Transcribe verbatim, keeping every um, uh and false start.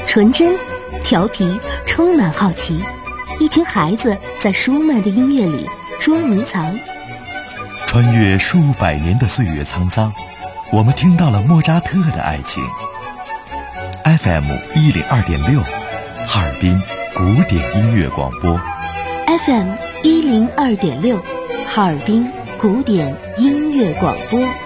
纯真、调皮，充满好奇。一群孩子在舒曼的音乐里捉迷藏， 穿越数百年的岁月沧桑，我们听到了莫扎特的爱情。F M 一零二点六，哈尔滨古典音乐广播。 F M 一零二点六，哈尔滨古典音乐广播。